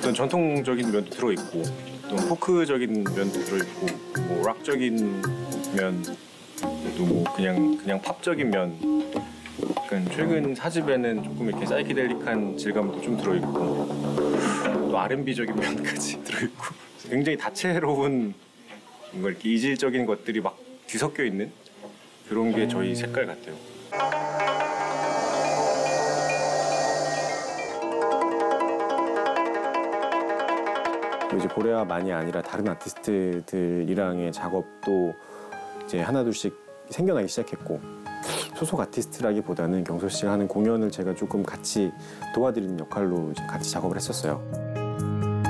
어떤 전통적인 면도 들어있고 또 포크적인 면도 들어있고 뭐 락적인 면도 뭐 그냥 팝적인 면. 약간 최근 4집에는 조금 이렇게 사이키델릭한 질감도 좀 들어있고 또 R&B적인 면까지 들어있고 굉장히 다채로운 뭔가 이렇게 이질적인 것들이 막 뒤섞여 있는 그런 게 저희 색깔 같아요. 이제 보레아만이 아니라 다른 아티스트들이랑의 작업도 이제 하나둘씩 생겨나기 시작했고 소속 아티스트라기보다는 경서 씨가 하는 공연을 제가 조금 같이 도와드리는 역할로 이제 같이 작업을 했었어요.